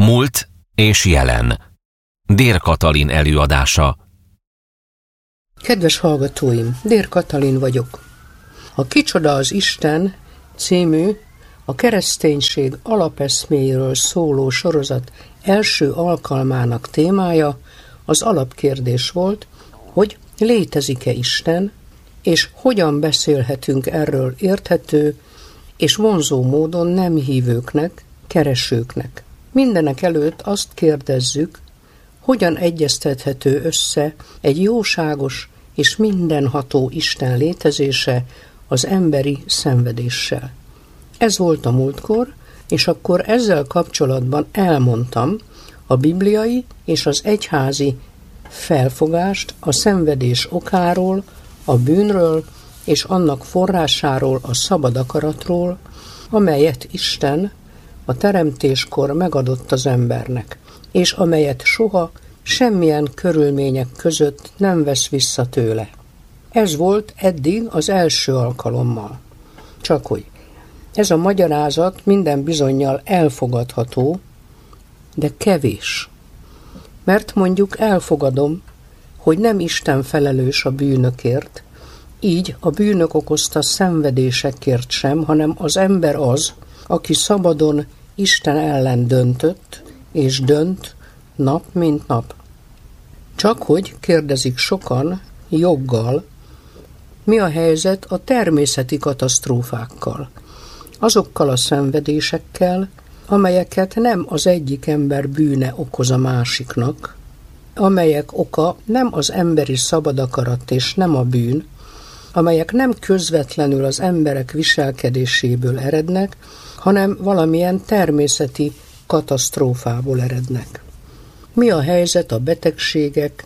Múlt és jelen. Dér Katalin előadása. Kedves hallgatóim, Dér Katalin vagyok. A Kicsoda az Isten című, a kereszténység alapeszméiről szóló sorozat első alkalmának témája az alapkérdés volt, hogy létezik-e Isten, és hogyan beszélhetünk erről érthető és vonzó módon nem hívőknek, keresőknek. Mindenek előtt azt kérdezzük, hogyan egyeztethető össze egy jóságos és mindenható Isten létezése az emberi szenvedéssel. Ez volt a múltkor, és akkor ezzel kapcsolatban elmondtam a bibliai és az egyházi felfogást a szenvedés okáról, a bűnről és annak forrásáról, a szabad akaratról, amelyet Isten a teremtéskor megadott az embernek, és amelyet soha semmilyen körülmények között nem vesz vissza tőle. Ez volt eddig az első alkalommal. Csak hogy ez a magyarázat minden bizonnyal elfogadható, de kevés. Mert mondjuk elfogadom, hogy nem Isten felelős a bűnökért, így a bűnök okozta szenvedésekért sem, hanem az ember az, aki szabadon Isten ellen döntött, és dönt nap mint nap. Csak hogy kérdezik sokan, joggal, mi a helyzet a természeti katasztrófákkal, azokkal a szenvedésekkel, amelyeket nem az egyik ember bűne okoz a másiknak, amelyek oka nem az emberi szabad akarat és nem a bűn, amelyek nem közvetlenül az emberek viselkedéséből erednek, hanem valamilyen természeti katasztrófából erednek. Mi a helyzet a betegségek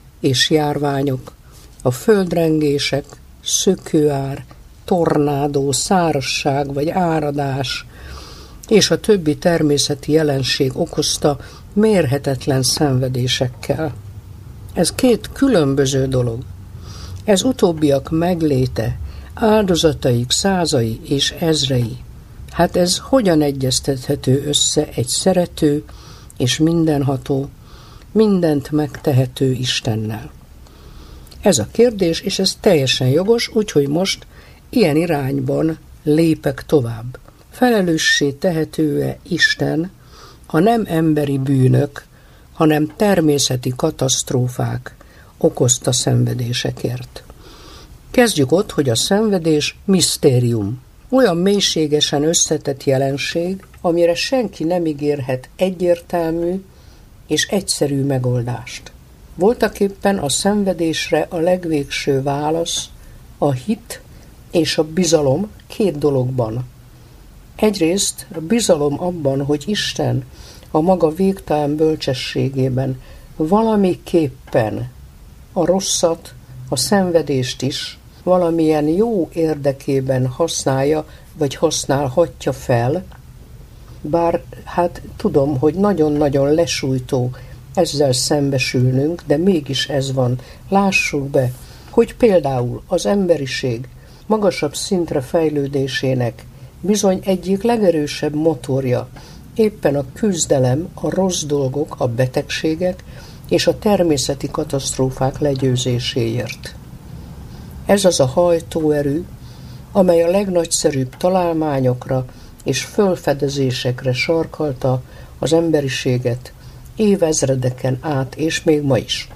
és járványok, a földrengések, szökőár, tornádó, szárazság vagy áradás és a többi természeti jelenség okozta mérhetetlen szenvedésekkel? Ez két különböző dolog. Ez utóbbiak megléte, áldozataik százai és ezrei. Hát ez hogyan egyeztethető össze egy szerető és mindenható, mindent megtehető Istennel? Ez a kérdés, és ez teljesen jogos, úgyhogy most ilyen irányban lépek tovább. Felelőssé tehető-e Isten a nem emberi bűnök, hanem természeti katasztrófák okozta szenvedésekért? Kezdjük ott, hogy a szenvedés misztérium. Olyan mélységesen összetett jelenség, amire senki nem ígérhet egyértelmű és egyszerű megoldást. Voltaképpen a szenvedésre a legvégső válasz a hit és a bizalom két dologban. Egyrészt a bizalom abban, hogy Isten a maga végtelen bölcsességében valamiképpen a rosszat, a szenvedést is valamilyen jó érdekében használja, vagy használhatja fel, bár hát tudom, hogy nagyon-nagyon lesújtó ezzel szembesülnünk, de mégis ez van. Lássuk be, hogy például az emberiség magasabb szintre fejlődésének bizony egyik legerősebb motorja éppen a küzdelem, a rossz dolgok, a betegségek és a természeti katasztrófák legyőzéséért. Ez az a hajtóerő, amely a legnagyszerűbb találmányokra és fölfedezésekre sarkalta az emberiséget évezredeken át, és még ma is.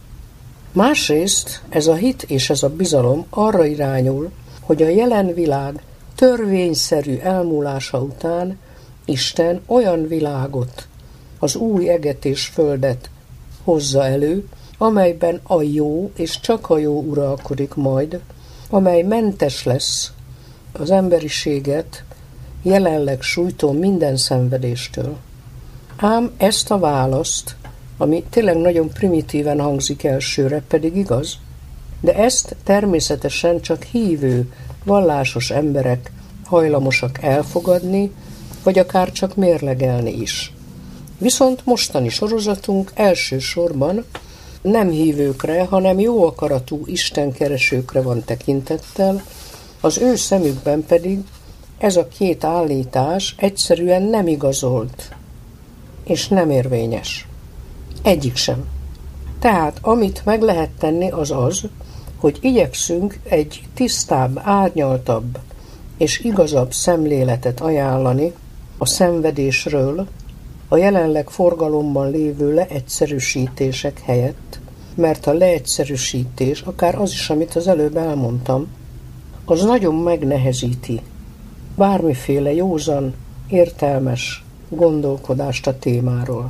Másrészt ez a hit és ez a bizalom arra irányul, hogy a jelen világ törvényszerű elmúlása után Isten olyan világot, az új eget és földet hozza elő, amelyben a jó és csak a jó uralkodik majd, amely mentes lesz az emberiséget jelenleg sújtó minden szenvedéstől. Ám ezt a választ, ami tényleg nagyon primitíven hangzik elsőre, pedig igaz, de ezt természetesen csak hívő, vallásos emberek hajlamosak elfogadni, vagy akár csak mérlegelni is. Viszont mostani sorozatunk elsősorban nem hívőkre, hanem jó akaratú istenkeresőkre van tekintettel, az ő szemükben pedig ez a két állítás egyszerűen nem igazolt. és nem érvényes. Egyik sem. Tehát amit meg lehet tenni az az, hogy igyekszünk egy tisztább, árnyaltabb és igazabb szemléletet ajánlani a szenvedésről, a jelenleg forgalomban lévő leegyszerűsítések helyett, mert a leegyszerűsítés, akár az is, amit az előbb elmondtam, az nagyon megnehezíti bármiféle józan, értelmes gondolkodást a témáról.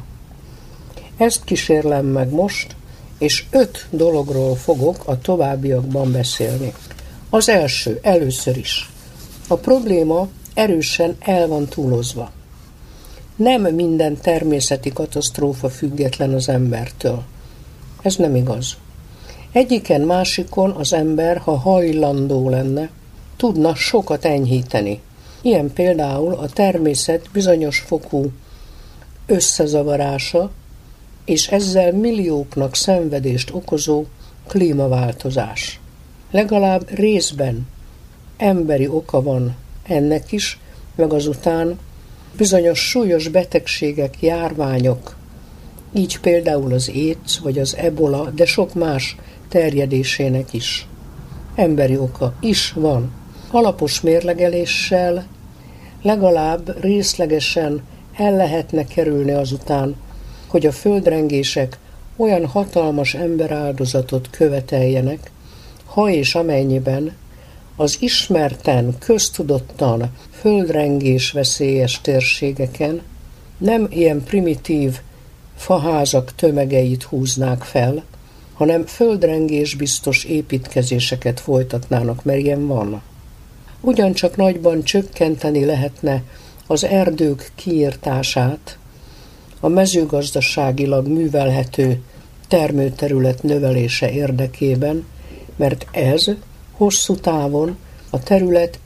Ezt kísérlem meg most, és 5 dologról fogok a továbbiakban beszélni. Az első, először is. A probléma erősen el van túlozva. Nem minden természeti katasztrófa független az embertől. Ez nem igaz. Egyiken másikon az ember, ha hajlandó lenne, tudna sokat enyhíteni. Ilyen például a természet bizonyos fokú összezavarása, és ezzel millióknak szenvedést okozó klímaváltozás. Legalább részben emberi oka van ennek is, meg azután bizonyos súlyos betegségek, járványok, így például az AIDS vagy az ebola, de sok más terjedésének is emberi oka is van. Alapos mérlegeléssel legalább részlegesen el lehetne kerülni azután, hogy a földrengések olyan hatalmas emberáldozatot követeljenek, ha és amennyiben az ismerten, köztudottan földrengés veszélyes térségeken nem ilyen primitív faházak tömegeit húznák fel, hanem földrengés biztos építkezéseket folytatnának, mert ilyen van. Ugyancsak nagyban csökkenteni lehetne az erdők kiirtását, a mezőgazdaságilag művelhető termőterület növelése érdekében, mert ez hosszú távon a terület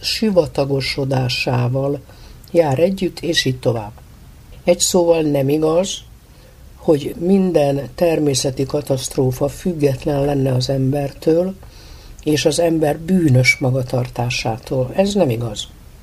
elsivatagosodásával jár együtt, és így tovább. Egy szóval nem igaz, hogy minden természeti katasztrófa független lenne az embertől, és az ember bűnös magatartásától. Ez nem igaz.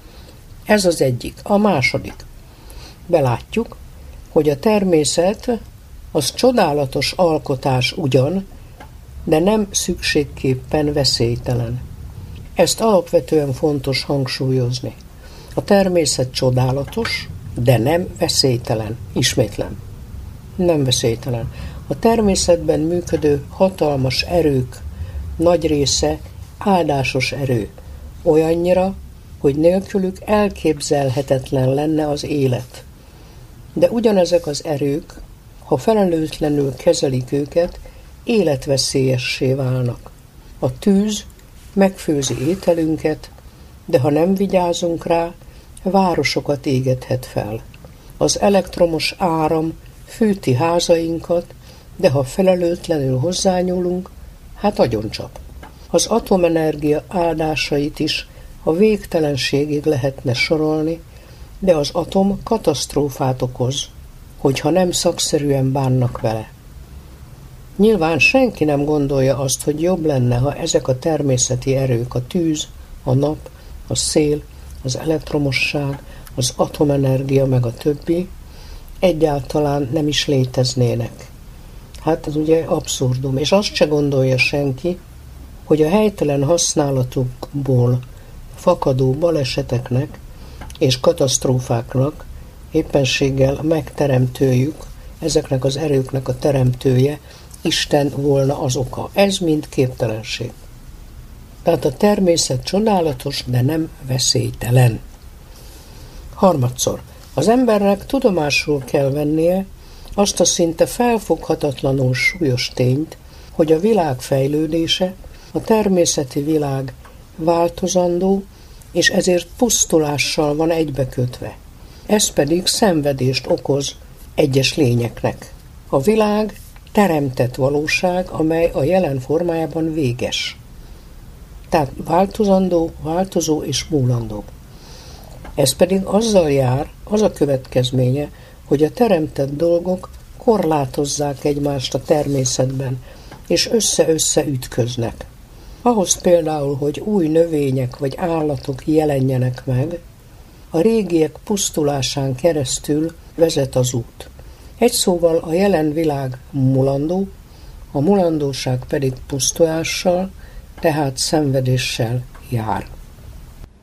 Ez az egyik. A második. Belátjuk, hogy a természet az csodálatos alkotás ugyan, de nem szükségképpen veszélytelen. Ezt alapvetően fontos hangsúlyozni. A természet csodálatos, de nem veszélytelen. Ismétlem. Nem veszélytelen. A természetben működő hatalmas erők nagy része áldásos erő. Olyannyira, hogy nélkülük elképzelhetetlen lenne az élet. De ugyanezek az erők, ha felelőtlenül kezelik őket, életveszélyessé válnak. A tűz megfőzi ételünket, de ha nem vigyázunk rá, városokat égethet fel. Az elektromos áram fűti házainkat, de ha felelőtlenül hozzányúlunk, hát agyoncsap. Az atomenergia áldásait is a végtelenségig lehetne sorolni, de az atom katasztrófát okoz, hogyha nem szakszerűen bánnak vele. Nyilván senki nem gondolja azt, hogy jobb lenne, ha ezek a természeti erők, a tűz, a nap, a szél, az elektromosság, az atomenergia meg a többi egyáltalán nem is léteznének. Hát ez ugye abszurdum, és azt se gondolja senki, hogy a helytelen használatukból fakadó baleseteknek és katasztrófáknak éppenséggel megteremtőjük, ezeknek az erőknek a teremtője Isten volna az oka. Ez mind képtelenség. Tehát a természet csodálatos, de nem veszélytelen. Harmadszor, az embernek tudomásul kell vennie azt a szinte felfoghatatlanul súlyos tényt, hogy a világ fejlődése, a természeti világ változandó, és ezért pusztulással van egybekötve. Ez pedig szenvedést okoz egyes lényeknek. A világ teremtett valóság, amely a jelen formájában véges. Tehát változandó, változó és múlandó. Ez pedig azzal jár, az a következménye, hogy a teremtett dolgok korlátozzák egymást a természetben, és össze-össze ütköznek. Ahhoz például, hogy új növények vagy állatok jelenjenek meg, a régiek pusztulásán keresztül vezet az út. Egy szóval a jelen világ mulandó, a mulandóság pedig pusztulással, tehát szenvedéssel jár.